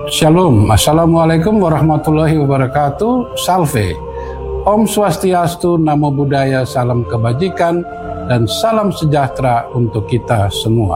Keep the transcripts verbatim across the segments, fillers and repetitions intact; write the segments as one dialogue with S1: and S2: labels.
S1: Shalom, Assalamualaikum warahmatullahi wabarakatuh. Salve, Om Swastiastu, Namo Buddhaya, salam kebajikan, dan salam sejahtera untuk kita semua.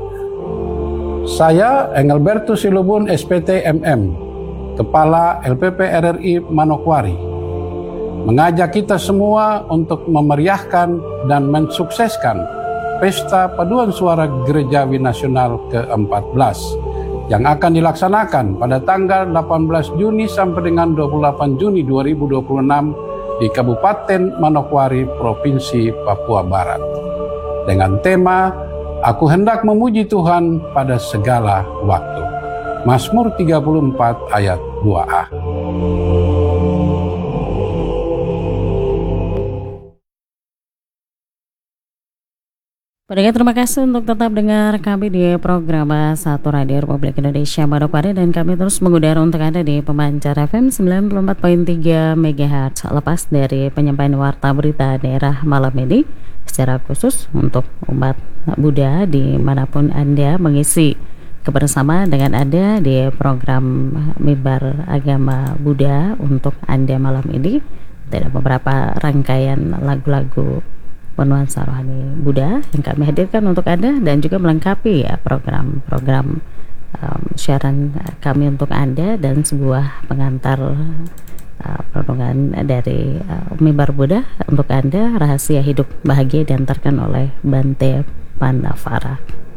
S1: Saya Engelbertus Silubun, S P T M M, Kepala L P P R R I Manokwari, mengajak kita semua untuk memeriahkan dan mensukseskan Pesta Paduan Suara Gerejawi Nasional ke empat belas yang akan dilaksanakan pada tanggal delapan belas Juni sampai dengan dua puluh delapan Juni dua ribu dua puluh enam di Kabupaten Manokwari, Provinsi Papua Barat. Dengan tema, Aku Hendak Memuji Tuhan pada Segala Waktu. Mazmur tiga puluh empat ayat dua a.
S2: Pendengar, terima kasih untuk tetap dengar kami di program Satu Radio Republik Indonesia Manokwari, dan kami terus mengudara untuk Anda di Pemancar F M sembilan puluh empat koma tiga megahertz. Lepas dari penyampaian warta berita daerah malam ini secara khusus untuk umat Buddha dimanapun Anda mengisi kebersamaan dengan Anda di program Mimbar Agama Buddha untuk Anda malam ini. Ada beberapa rangkaian lagu-lagu penuansa rohani Buddha yang kami hadirkan untuk Anda, dan juga melengkapi ya program-program um, siaran kami untuk Anda, dan sebuah pengantar uh, perenungan dari uh, Mimbar Buddha untuk Anda, Rahasia Hidup Bahagia, diantarkan oleh Bante Pandavara.